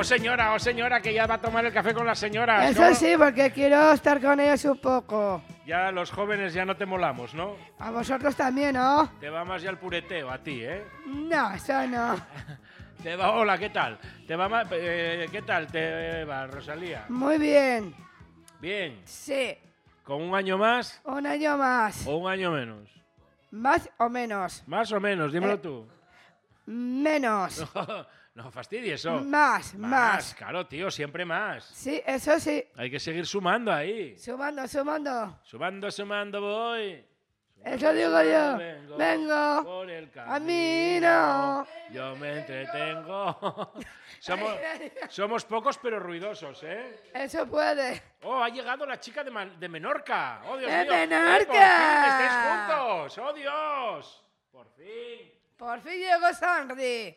señora, que ya va a tomar el café con las señoras. Eso ¿no? sí, porque quiero estar con ellos un poco. Ya los jóvenes ya no te molamos, ¿no? A vosotros también, ¿no? Te va más ya el pureteo a ti, ¿eh? No, eso no. Hola, ¿qué tal? ¿Qué tal te va, Rosalía? Muy bien. Bien. Sí. ¿Con un año más? Un año más. ¿O un año menos? ¿Más o menos? Más o menos, dímelo tú. Menos. No fastidies eso. Más. Claro, tío, siempre más. Sí, eso sí. Hay que seguir sumando ahí. Sumando. Sumando voy. Eso digo yo. Vengo. Por el camino. Yo me entretengo. Somos pocos pero ruidosos, ¿eh? Eso puede. Oh, ha llegado la chica de Menorca. Oh, Dios ¡De mío. Menorca! Por fin estáis juntos. Oh, Dios. Por fin. Por fin llegó Sandy.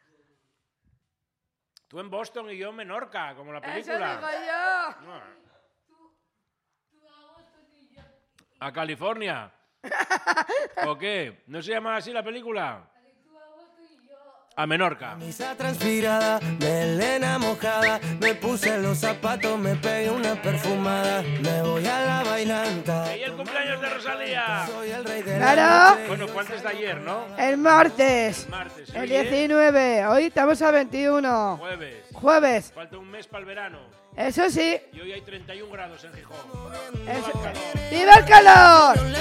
Tú en Boston y yo en Menorca, como la Eso película. digo yo. ¿A California? ¿O qué? ¿No se llama así la película? A Menorca. Camisa transpirada, melena mojada, me puse los zapatos, me pegué una perfumada, me voy a la bailanta. ¿Y el cumpleaños de Rosalía? Soy el rey de Claro. Bueno, fue antes de ayer, ¿no? El martes. Martes. El Hoy es 19. Hoy estamos a 21. Jueves. Falta un mes para el verano. Eso sí. Y hoy hay 31 grados en Gijón. ¡Viva el calor!